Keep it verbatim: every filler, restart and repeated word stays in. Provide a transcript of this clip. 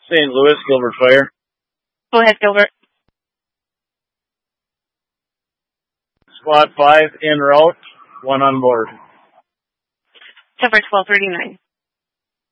Saint Louis, Gilbert Fire. Go ahead, Gilbert. Squad five en route, one on board. Cover twelve thirty-nine.